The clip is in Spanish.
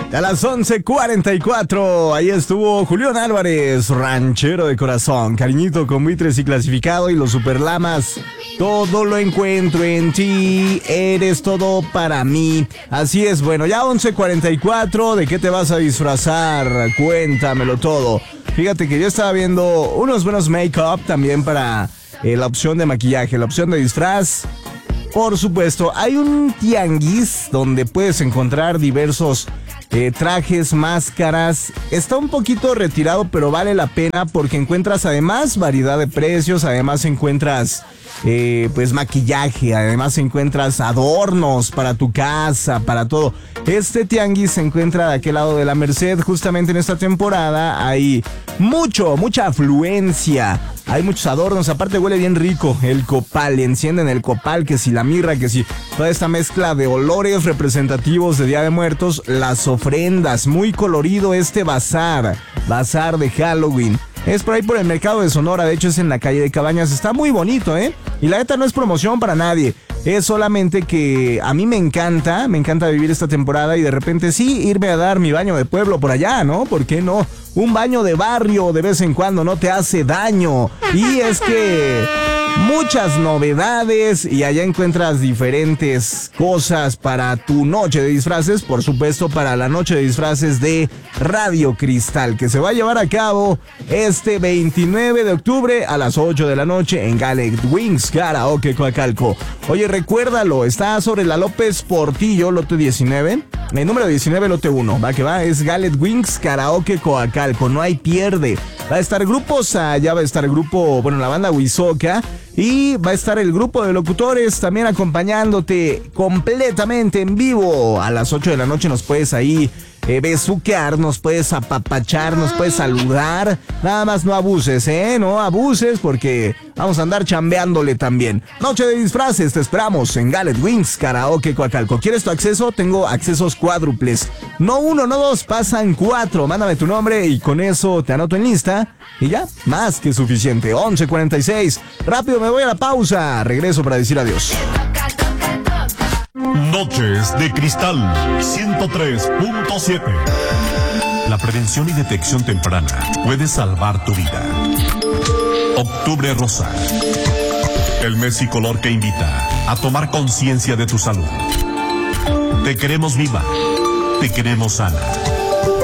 A las 11:44, ahí estuvo Julián Álvarez, ranchero de corazón, cariñito con buitres y clasificado y los superlamas. Todo lo encuentro en ti, eres todo para mí. Así es, bueno, ya 11:44, ¿de qué te vas a disfrazar? Cuéntamelo todo. Fíjate que yo estaba viendo unos buenos make-up también para la opción de maquillaje, la opción de disfraz. Por supuesto, hay un tianguis donde puedes encontrar diversos trajes, máscaras. Está un poquito retirado, pero vale la pena porque encuentras además variedad de precios, además encuentras pues maquillaje, además encuentras adornos para tu casa, para todo. Este tianguis se encuentra de aquel lado de la Merced. Justamente en esta temporada hay mucha afluencia. Hay muchos adornos, aparte huele bien rico el copal, encienden el copal, que si la mirra, que si toda esta mezcla de olores representativos de Día de Muertos, las ofrendas, muy colorido este bazar de Halloween. Es por ahí por el mercado de Sonora, de hecho es en la calle de Cabañas, está muy bonito, y la neta no es promoción para nadie. Es solamente que a mí me encanta vivir esta temporada y de repente sí, irme a dar mi baño de pueblo por allá, ¿no? ¿Por qué no? Un baño de barrio de vez en cuando no te hace daño. Y es que muchas novedades y allá encuentras diferentes cosas para tu noche de disfraces, por supuesto para la noche de disfraces de Radio Cristal, que se va a llevar a cabo este 29 de octubre a las 8 de la noche en Gallet Wings Karaoke Coacalco. Oye, recuérdalo, está sobre la López Portillo, lote 19, el número 19, lote 1, va que va, es Gallet Wings Karaoke Coacalco, no hay pierde. Va a estar grupos, ya va a estar el grupo, bueno, la banda Huizoca, y va a estar el grupo de locutores también acompañándote completamente en vivo. A las 8 de la noche nos puedes ahí besuquear, nos puedes apapachar, nos puedes saludar. Nada más no abuses, no abuses porque vamos a andar chambeándole también. Noche de disfraces, te esperamos en Gallet Wings Karaoke Coacalco. ¿Quieres tu acceso? Tengo accesos cuádruples. No uno, no dos, pasan 4. Mándame tu nombre y con eso te anoto en lista. Y ya, más que suficiente. 11:46. Rápido me voy a la pausa. Regreso para decir adiós. Noches de Cristal 103.7. La prevención y detección temprana puede salvar tu vida. Octubre Rosa. El mes y color que invita a tomar conciencia de tu salud. Te queremos viva. Te queremos sana.